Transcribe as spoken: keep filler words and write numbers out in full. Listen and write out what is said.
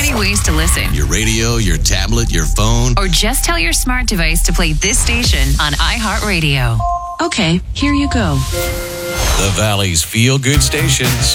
many ways to listen. Your radio, your tablet, your phone. Or just tell your smart device to play this station on iHeartRadio. Okay, here you go. The Valley's Feel Good Stations.